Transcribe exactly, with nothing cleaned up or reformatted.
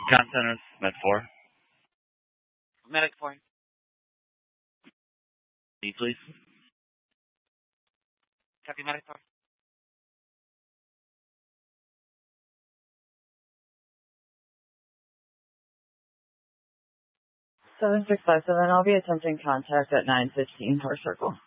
Con Centers, Med four. Medic four. E, please. Copy, Medic four. seven six five seven, I'll be attempting contact at nine fifteen Horse Circle.